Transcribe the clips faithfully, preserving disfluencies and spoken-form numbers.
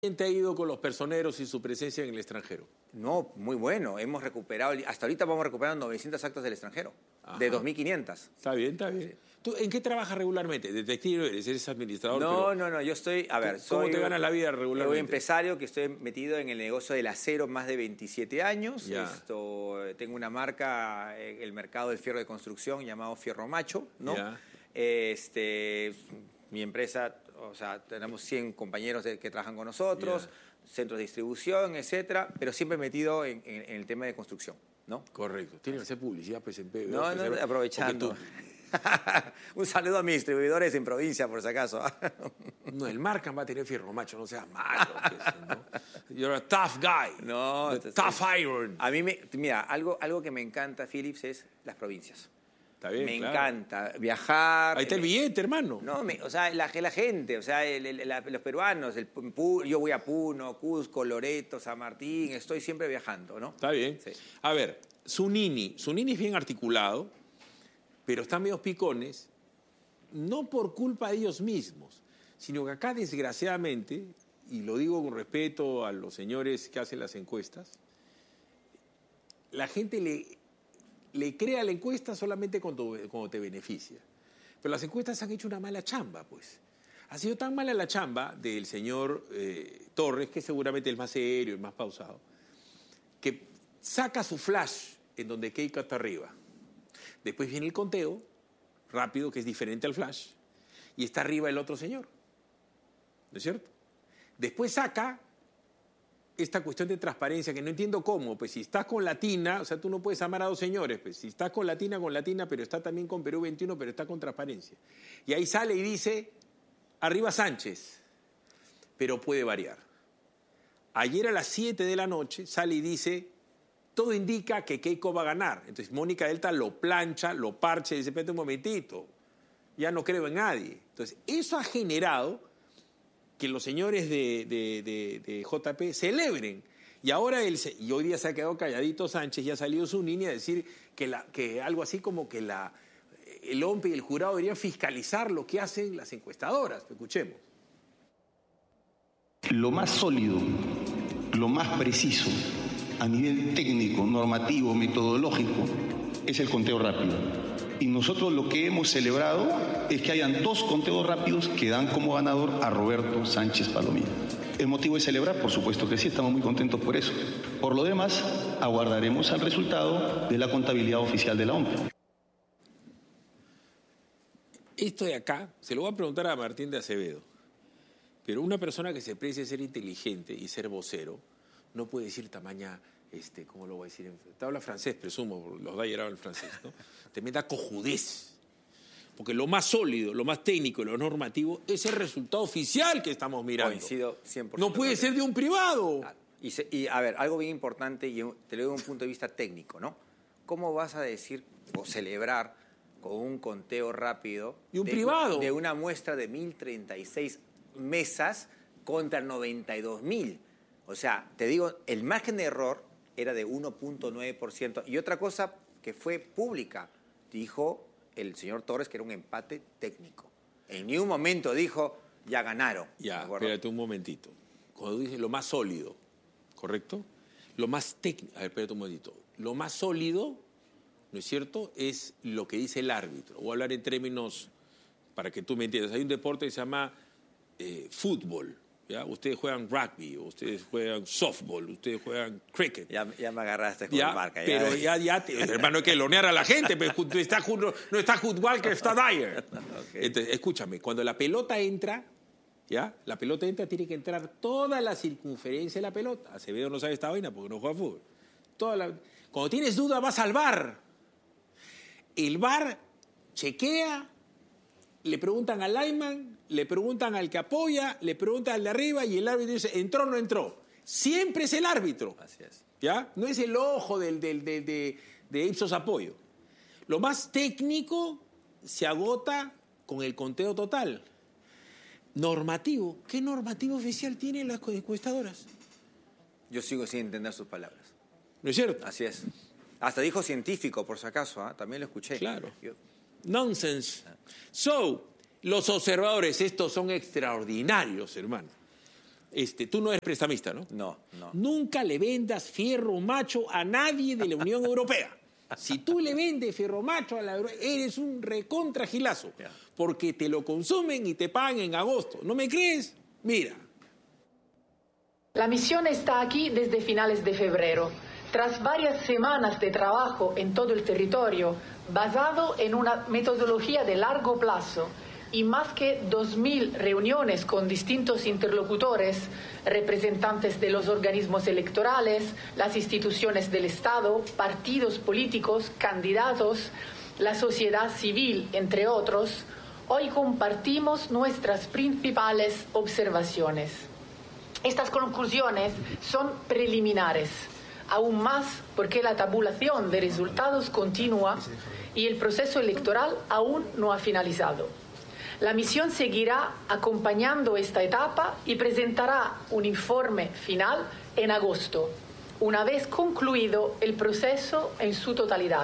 ¿Quién te ha ido con los personeros y su presencia en el extranjero? No, muy bueno. Hemos recuperado, hasta ahorita vamos recuperando novecientas actas del extranjero, Ajá. de dos mil quinientas. Está bien, está bien. Sí. ¿Tú en qué trabajas regularmente? ¿Detective eres? ¿Eres administrador? No, pero... no, no, yo estoy, a ver, ¿Cómo soy, te ganas la vida regularmente? Soy empresario que estoy metido en el negocio del acero más de veintisiete años. Esto, tengo una marca en el mercado del fierro de construcción llamado Fierro Macho, ¿no? Ya. Este, mi empresa, o sea, tenemos cien compañeros de, que trabajan con nosotros, yeah. centros de distribución, etcétera, pero siempre metido en, en, en el tema de construcción, ¿no? Correcto. Tiene que hacer publicidad, pues, en P B. No, no, no, aprovechando. Un saludo a mis distribuidores en provincia, por si acaso. No, el Markham va a tener Fierro Macho, no seas malo. ¿No? You're a tough guy. No, entonces, tough iron. A mí, me, mira, algo, algo que me encanta, Philips, es las provincias. Está bien, me claro. encanta viajar. Ahí está el billete, hermano. No, me, o sea, la, la gente, o sea, el, el, la, los peruanos, el, yo voy a Puno, Cusco, Loreto, San Martín, estoy siempre viajando, ¿no? Está bien. Sí. A ver, Zunini, Zunini es bien articulado, pero están medio picones, no por culpa de ellos mismos, sino que acá, desgraciadamente, y lo digo con respeto a los señores que hacen las encuestas, la gente le... le crea la encuesta solamente cuando, cuando te beneficia. Pero las encuestas han hecho una mala chamba, pues. Ha sido tan mala la chamba del señor eh, Torres, que seguramente es el más serio, el más pausado, que saca su flash en donde Keiko está arriba. Después viene el conteo rápido, que es diferente al flash, y está arriba el otro señor. ¿No es cierto? Después saca esta cuestión de transparencia, que no entiendo cómo, pues si estás con Latina, o sea, tú no puedes amar a dos señores, pues si estás con Latina, con Latina, pero está también con Perú veintiuno, pero está con transparencia. Y ahí sale y dice, arriba Sánchez, pero puede variar. Ayer a las siete de la noche sale y dice, todo indica que Keiko va a ganar. Entonces Mónica Delta lo plancha, lo parcha y dice, espérate un momentito, ya no creo en nadie. Entonces eso ha generado que los señores de, de, de, de J P celebren. Y ahora él se, y hoy día se ha quedado calladito Sánchez, ya ha salido Zunini a decir que, la, que algo así como que la, el O M P y el jurado deberían fiscalizar lo que hacen las encuestadoras. Escuchemos. Lo más sólido, lo más preciso a nivel técnico, normativo, metodológico, es el conteo rápido. Y nosotros lo que hemos celebrado es que hayan dos conteos rápidos que dan como ganador a Roberto Sánchez Palomino. ¿El motivo es celebrar? Por supuesto que sí, estamos muy contentos por eso. Por lo demás, aguardaremos al resultado de la contabilidad oficial de la O M P. Esto de acá, se lo voy a preguntar a Martín de Acevedo, pero una persona que se precie ser inteligente y ser vocero no puede decir tamaña... Este, ¿cómo lo voy a decir? Te habla francés, presumo, los Dyer hablan francés, ¿no? Te meta cojudez. Porque lo más sólido, lo más técnico y lo normativo es el resultado oficial que estamos mirando. Coincido cien por ciento. No puede ser de un privado. Y, se, y a ver, algo bien importante, y te lo digo desde un punto de vista técnico, ¿no? ¿Cómo vas a decir o celebrar con un conteo rápido y un de, privado de una muestra de mil treinta y seis mesas contra noventa y dos mil? O sea, te digo, el margen de error era de uno punto nueve por ciento. Y otra cosa que fue pública, dijo el señor Torres que era un empate técnico. En ningún momento dijo, ya ganaron. Ya, espérate un momentito. Cuando dice lo más sólido, ¿correcto? Lo más técnico, a ver, espérate un momentito. Lo más sólido, ¿no es cierto?, es lo que dice el árbitro. Voy a hablar en términos para que tú me entiendas. Hay un deporte que se llama eh, fútbol. ¿Ya? Ustedes juegan rugby, ustedes juegan softball, ustedes juegan cricket. Ya, ya me agarraste con ya, la marca. Ya. Pero ya, ya, te, hermano, hay que lonear a la gente, pero no está, no está Hudwal, que está Dyer. Okay. Entonces, escúchame, cuando la pelota entra, ¿ya? La pelota entra, tiene que entrar toda la circunferencia de la pelota. Acevedo no sabe esta vaina porque no juega fútbol. Toda la, cuando tienes duda, vas al V A R. El V A R chequea, le preguntan al lineman, le preguntan al que apoya, le preguntan al de arriba y el árbitro dice, ¿entró o no entró? Siempre es el árbitro. Así es. ¿Ya? No es el ojo del, del, del, de, de Ipsos Apoyo. Lo más técnico se agota con el conteo total. Normativo. ¿Qué normativo oficial tienen las encuestadoras? Yo sigo sin entender sus palabras. ¿No es cierto? Así es. Hasta dijo científico, por si acaso, ¿eh? También lo escuché. Claro. Yo... Nonsense. So, los observadores, estos son extraordinarios, hermano. este, tú no eres prestamista, ¿no? No, no. Nunca le vendas fierro macho a nadie de la Unión Europea. Si tú le vendes fierro macho a la Euro, eres un recontragilazo, yeah. porque te lo consumen y te pagan en agosto. ¿No me crees? Mira. La misión está aquí desde finales de febrero. Tras varias semanas de trabajo en todo el territorio, basado en una metodología de largo plazo y más que dos mil reuniones con distintos interlocutores, representantes de los organismos electorales, las instituciones del Estado, partidos políticos, candidatos, la sociedad civil, entre otros, hoy compartimos nuestras principales observaciones. Estas conclusiones son preliminares, aún más porque la tabulación de resultados continúa y el proceso electoral aún no ha finalizado. La misión seguirá acompañando esta etapa y presentará un informe final en agosto, una vez concluido el proceso en su totalidad.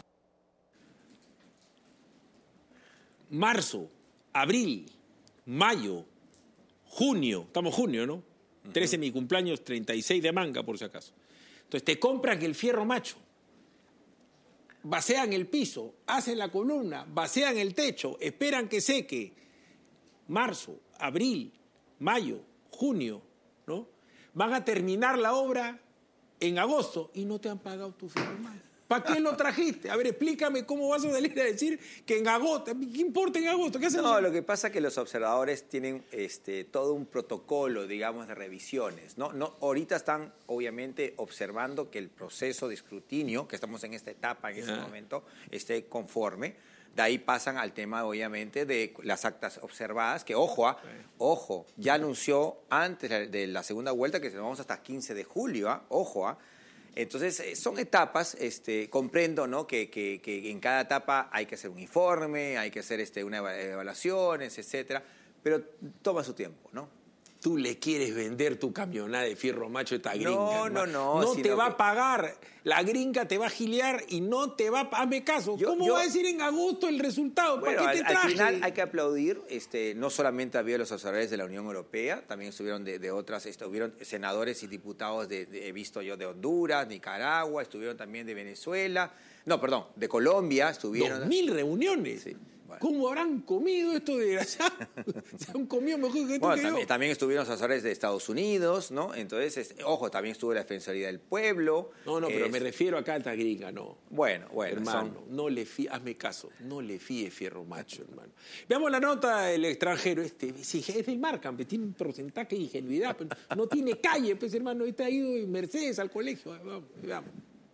Marzo, abril, mayo, junio, estamos junio, ¿no? Uh-huh. trece mi cumpleaños, treinta y seis de manga, por si acaso. Entonces te compran el fierro macho, vacían el piso, hacen la columna, vacían el techo, esperan que seque. Marzo, abril, mayo, junio, ¿no? Van a terminar la obra en agosto y no te han pagado tu fierro macho. ¿Para qué lo trajiste? A ver, explícame cómo vas a salir a decir que en agosto, ¿qué importa en agosto? ¿Qué hacen? No, lo que pasa es que los observadores tienen este, todo un protocolo, digamos, de revisiones, ¿no? No, ahorita están, obviamente, observando que el proceso de escrutinio, que estamos en esta etapa, en este momento, esté conforme. De ahí pasan al tema, obviamente, de las actas observadas, que, ojo, ¿ah? Sí. ojo, ya anunció antes de la segunda vuelta que nos vamos hasta quince de julio, ¿ah? ojo, ¿ah? Entonces, son etapas, este, comprendo, ¿no? que, que, que en cada etapa hay que hacer un informe, hay que hacer este, una evaluaciones, etcétera, pero toma su tiempo, ¿no? Tú le quieres vender tu camionada de fierro macho a esta gringa. No, no, no. No te va que... a pagar. La gringa te va a gilear y no te va a... Hazme caso. Yo, ¿Cómo yo... va a decir en agosto el resultado? Bueno, ¿Para qué al, te traje? Al final hay que aplaudir. Este, no solamente había los observadores de la Unión Europea, también estuvieron de, de otras, estuvieron senadores y diputados, de, de, he visto yo, de Honduras, Nicaragua, estuvieron también de Venezuela. No, perdón, de Colombia estuvieron... Dos mil reuniones. Sí. Bueno. ¿Cómo habrán comido esto de desgraciado? Se han comido mejor que tú bueno, que también, yo. También estuvieron los asesores de Estados Unidos, ¿no? Entonces, es, ojo, también estuvo la Defensoría del Pueblo. No, no, pero es... me refiero acá a esta gringa, no. Bueno, bueno. Hermano, son... no le fíe, hazme caso, no le fíe fierro macho, hermano. Veamos la nota del extranjero. Este, sí, es del Markham, tiene un porcentaje de ingenuidad, pero no tiene calle, pues, hermano. Este ha ido en Mercedes al colegio. Vamos, veamos.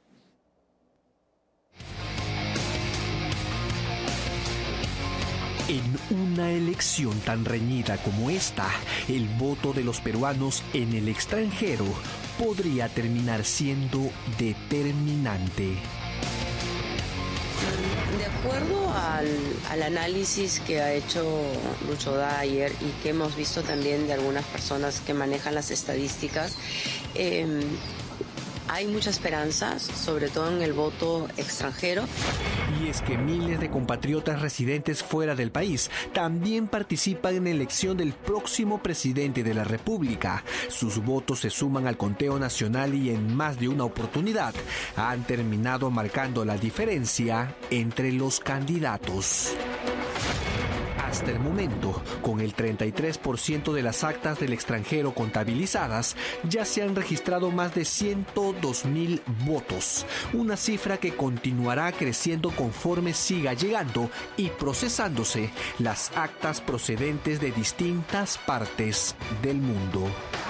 En una elección tan reñida como esta, el voto de los peruanos en el extranjero podría terminar siendo determinante. De acuerdo al, al análisis que ha hecho Lucho Dyer y que hemos visto también de algunas personas que manejan las estadísticas, eh, hay mucha esperanza, sobre todo en el voto extranjero. Y es que miles de compatriotas residentes fuera del país también participan en la elección del próximo presidente de la República. Sus votos se suman al conteo nacional y en más de una oportunidad han terminado marcando la diferencia entre los candidatos. Hasta el momento, con el treinta y tres por ciento de las actas del extranjero contabilizadas, ya se han registrado más de ciento dos mil votos, una cifra que continuará creciendo conforme siga llegando y procesándose las actas procedentes de distintas partes del mundo.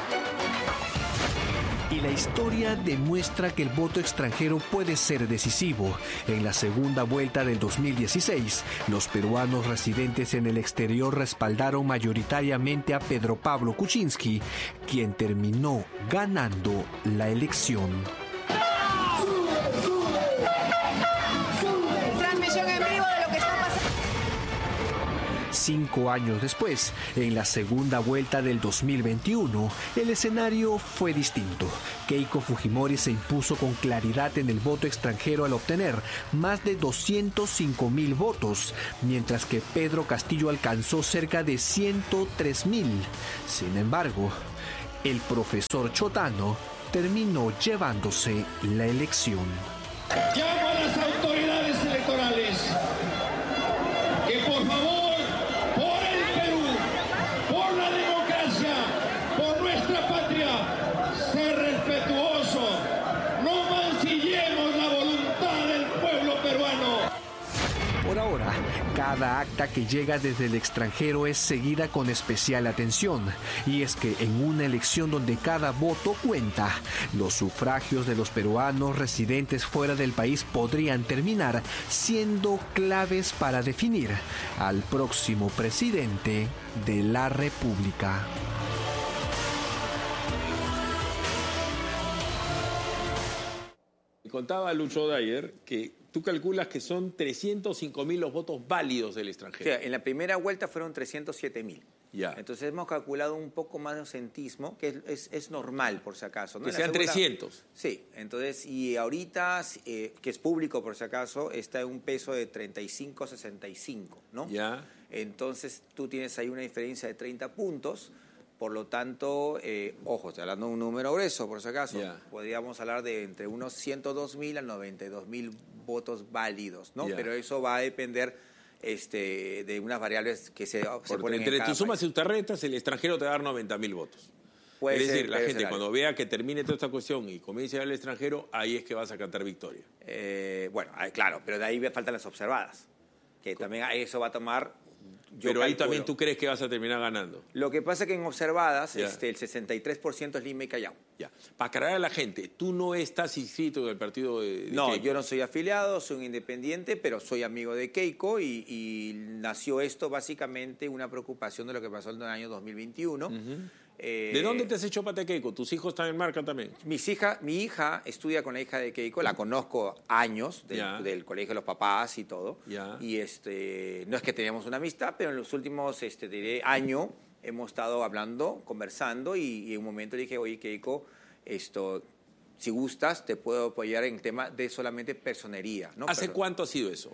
Y la historia demuestra que el voto extranjero puede ser decisivo. En la segunda vuelta del dos mil dieciséis, los peruanos residentes en el exterior respaldaron mayoritariamente a Pedro Pablo Kuczynski, quien terminó ganando la elección. Cinco años después, en la segunda vuelta del dos mil veintiuno, el escenario fue distinto. Keiko Fujimori se impuso con claridad en el voto extranjero al obtener más de doscientos cinco mil votos, mientras que Pedro Castillo alcanzó cerca de ciento tres mil. Sin embargo, el profesor Chotano terminó llevándose la elección. Llamo a las autoridades electorales que por favor, por el Perú, por la democracia, por nuestra patria, ser respetuoso, no mancillemos la voluntad del pueblo peruano. Por ahora, cada acta que llega desde el extranjero es seguida con especial atención. Y es que en una elección donde cada voto cuenta, los sufragios de los peruanos residentes fuera del país podrían terminar siendo claves para definir al próximo presidente de la República. Contaba Lucho Dyer que tú calculas que son trescientos cinco mil los votos válidos del extranjero. O sea, en la primera vuelta fueron trescientos siete mil. Ya. Entonces hemos calculado un poco más de ausentismo, que es, es, es normal por si acaso, ¿no? Que sean segunda, trescientos. Sí, entonces, y ahorita, eh, que es público por si acaso, está en un peso de treinta y cinco a sesenta y cinco, ¿no? Ya. Entonces tú tienes ahí una diferencia de treinta puntos. Por lo tanto, eh, ojo, estoy hablando de un número grueso, por si acaso. Yeah. Podríamos hablar de entre unos ciento dos mil a noventa y dos mil votos válidos, ¿no? Yeah. Pero eso va a depender este, de unas variables que se, se ponen entre en cada tus sumas país. y tus restas, el extranjero te va a dar noventa mil votos. Puede es ser, decir, la gente ser cuando vea que termine toda esta cuestión y comience a ir al extranjero, ahí es que vas a cantar victoria. Eh, bueno, claro, pero de ahí faltan las observadas, que ¿Cómo? También eso va a tomar... Yo Pero calculo. Ahí también tú crees que vas a terminar ganando. Lo que pasa es que en observadas este, el sesenta y tres por ciento es Lima y Callao. Ya. Para aclarar a la gente, tú no estás inscrito en el partido de, de No, Keiko. Yo no soy afiliado, soy un independiente, pero soy amigo de Keiko y, y nació esto básicamente una preocupación de lo que pasó en el año dos mil veintiuno. Uh-huh. Eh, ¿De dónde te has hecho pata Keiko? ¿Tus hijos están en marca también? Mis hija, mi hija estudia con la hija de Keiko, la conozco años del, yeah. del colegio de los papás y todo. Yeah. Y este, no es que teníamos una amistad, pero en los últimos este, diré, año hemos estado hablando, conversando y, y en un momento le dije, oye Keiko, esto, si gustas te puedo apoyar en el tema de solamente personería, ¿no? ¿Hace Pero, cuánto ha sido eso?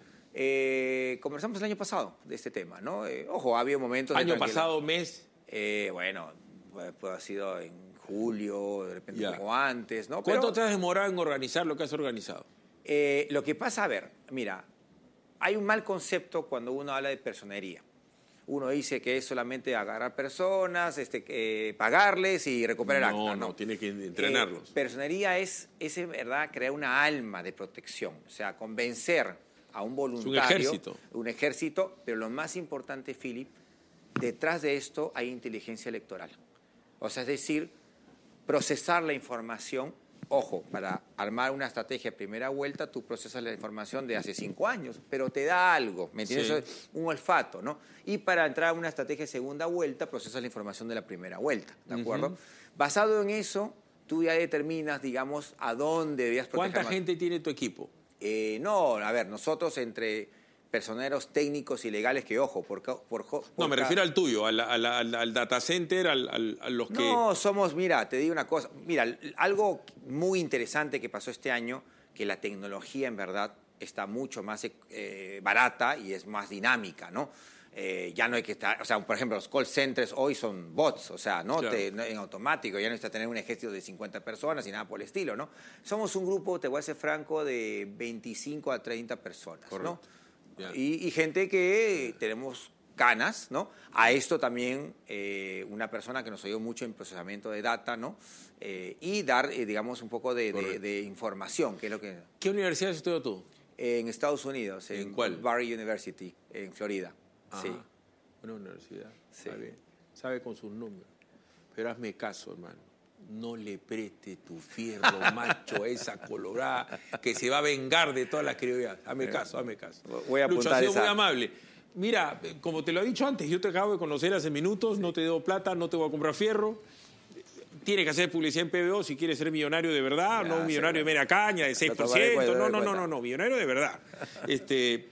Eh, conversamos el año pasado de este tema, ¿no? Eh, ojo, había momentos... ¿Año pasado, mes? Eh, bueno... Pues ha sido en julio, de repente yeah. como antes, ¿no? ¿Cuánto Pero, te has demorado en organizar lo que has organizado? Eh, lo que pasa, a ver, mira, hay un mal concepto cuando uno habla de personería. Uno dice que es solamente agarrar personas, este, eh, pagarles y recuperar no, acta. No, no, tiene que entrenarlos. Eh, personería es, es, en verdad, crear una alma de protección, o sea, convencer a un voluntario. Es un ejército. Un ejército, pero lo más importante, Philip, detrás de esto hay inteligencia electoral. O sea, es decir, procesar la información. Ojo, para armar una estrategia de primera vuelta, tú procesas la información de hace cinco años, pero te da algo, ¿me entiendes? Sí. Un olfato, ¿no? Y para entrar a una estrategia de segunda vuelta, procesas la información de la primera vuelta, ¿de acuerdo? Uh-huh. Basado en eso, tú ya determinas, digamos, a dónde debías proteger. ¿Cuánta gente tiene tu equipo? Eh, no, a ver, nosotros entre... personeros técnicos y legales que, ojo, por... por, por no, me refiero al tuyo, al, al, al, al data center, al, al, a los que... No, somos, mira, te digo una cosa, mira, algo muy interesante que pasó este año, que la tecnología en verdad está mucho más eh, barata y es más dinámica, ¿no? Eh, ya no hay que estar, o sea, por ejemplo, los call centers hoy son bots, o sea, ¿no? Claro. Te, en automático, ya no necesitas tener un ejército de cincuenta personas y nada por el estilo, ¿no? Somos un grupo, te voy a ser franco, de veinticinco a treinta personas, correcto, ¿no? Yeah. Y, y gente que tenemos ganas, ¿no? A esto también eh, una persona que nos ayudó mucho en procesamiento de data, ¿no? Eh, y dar, eh, digamos, un poco de, de, de información, que es lo que... ¿Qué universidad estudió tú? Eh, en Estados Unidos. ¿En, en cuál? Barry University, en Florida. Ajá. Sí. Una universidad. Sí. Está bien. Sabe con sus números. Pero hazme caso, hermano. No le preste tu fierro macho a esa colorada que se va a vengar de todas las criollas. Hazme caso, hazme caso. Voy a apuntar Lucho, ha sido esa. muy amable. Mira, como te lo he dicho antes, yo te acabo de conocer hace minutos, no te debo plata, no te voy a comprar fierro. Tienes que hacer publicidad en P B O si quieres ser millonario de verdad, ya, no un millonario de media caña, de seis por ciento. No, no, no, no, no, millonario de verdad. Este,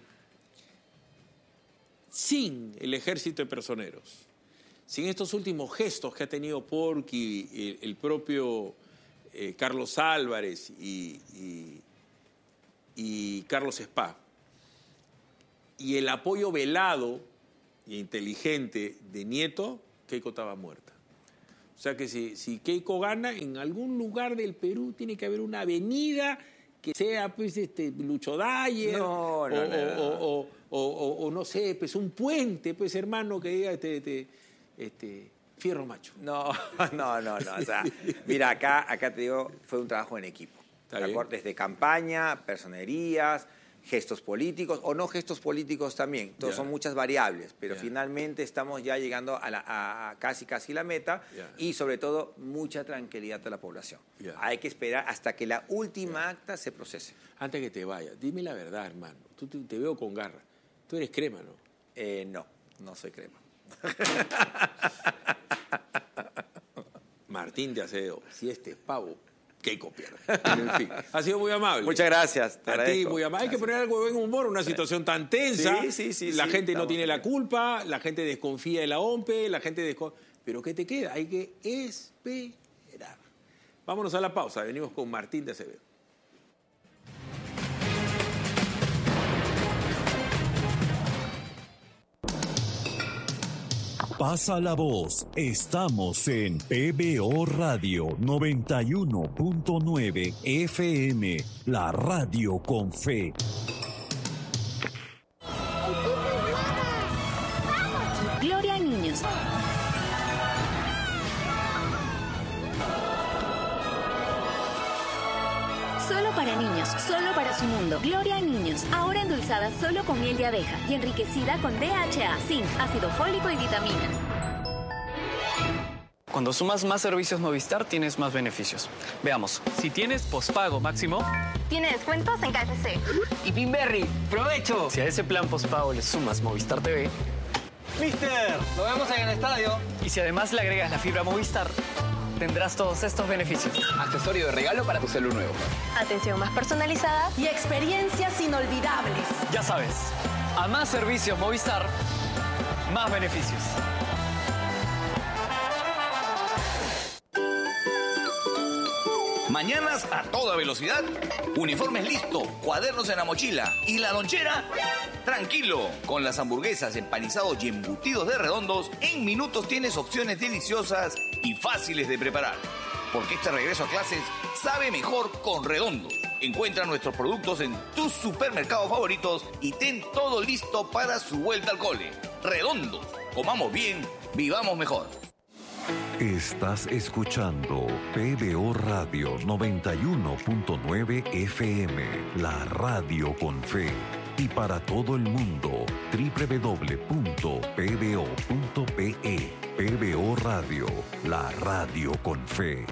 sin el ejército de personeros, sin estos últimos gestos que ha tenido Porky, el, el propio eh, Carlos Álvarez y, y, y Carlos Spa, y el apoyo velado e inteligente de Nieto, Keiko estaba muerta. O sea que si, si Keiko gana, en algún lugar del Perú tiene que haber una avenida que sea, pues, este, Lucho Dyer, no, no, o, no, no. O, o, o, o, o no sé, pues un puente, pues, hermano, que diga este, este, este Fierro Macho. No, no, no, no. O sea, mira, acá, acá te digo, fue un trabajo en equipo. Desde campaña, personerías, gestos políticos o no gestos políticos también. Entonces, son muchas variables, pero yeah. finalmente estamos ya llegando a, la, a, a casi casi la meta yeah. y sobre todo mucha tranquilidad a la población. Yeah. Hay que esperar hasta que la última yeah. acta se procese. Antes que te vayas, dime la verdad, hermano. Tú te, te veo con garra. Tú eres crema, ¿no? Eh, no, no soy crema. Martín de Acevedo, si este es pavo, Keiko pierde. En fin, ha sido muy amable. Muchas gracias. Te a ti, muy amable. Hay que poner algo de buen humor, una situación tan tensa. Sí, sí, sí. La sí, gente no tiene bien. la culpa, la gente desconfía de la O M P E, la gente desconfía. Pero ¿qué te queda? Hay que esperar. Vámonos a la pausa. Venimos con Martín de Acevedo. Pasa la voz, estamos en P B O Radio noventa y uno punto nueve F M, la radio con fe. Gloria a niños. Solo para niños, solo para su mundo. Gloria a niños, ahora endulzada solo con miel de abeja y enriquecida con D H A, zinc, ácido fólico y vitaminas. Cuando sumas más servicios Movistar, tienes más beneficios. Veamos, si tienes pospago máximo... Tiene descuentos en K F C. Y Pinberry, ¡provecho! Si a ese plan pospago le sumas Movistar T V... ¡Mister! ¡Lo vemos en el estadio! Y si además le agregas la fibra Movistar... tendrás todos estos beneficios. Accesorio de regalo para tu celu nuevo. Atención más personalizada y experiencias inolvidables. Ya sabes, a más servicios Movistar, más beneficios. Mañanas a toda velocidad, uniformes listo, cuadernos en la mochila y la lonchera. Tranquilo, con las hamburguesas, empanizados y embutidos de Redondos, en minutos tienes opciones deliciosas y fáciles de preparar. Porque este regreso a clases sabe mejor con Redondos. Encuentra nuestros productos en tus supermercados favoritos y ten todo listo para su vuelta al cole. Redondos, comamos bien, vivamos mejor. Estás escuchando P B O Radio noventa y uno punto nueve F M, la radio con fe. Y para todo el mundo, doble u doble u doble u punto p b o punto p e. P B O Radio, la radio con fe.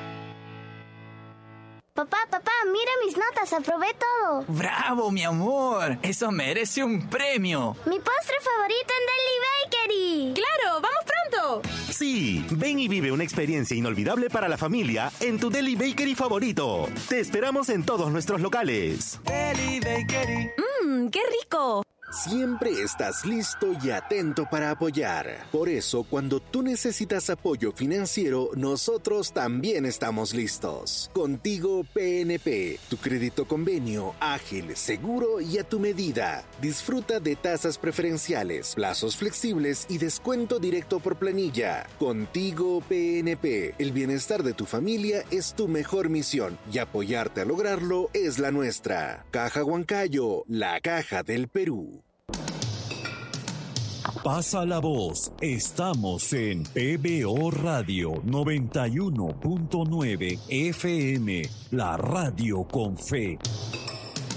Papá, papá, mira mis notas, aprobé todo. ¡Bravo, mi amor! Eso merece un premio. Mi postre favorito en Deli Bakery. ¡Claro! ¡Vamos pronto! Sí, ven y vive una experiencia inolvidable para la familia en tu Deli Bakery favorito. Te esperamos en todos nuestros locales. Deli Bakery. ¡Mmm, qué rico! Siempre estás listo y atento para apoyar. Por eso, cuando tú necesitas apoyo financiero, nosotros también estamos listos. Contigo P N P, tu crédito convenio, ágil, seguro y a tu medida. Disfruta de tasas preferenciales, plazos flexibles y descuento directo por planilla. Contigo P N P, el bienestar de tu familia es tu mejor misión y apoyarte a lograrlo es la nuestra. Caja Huancayo, la caja del Perú. Pasa la voz, estamos en P B O Radio noventa y uno punto nueve F M, la radio con fe.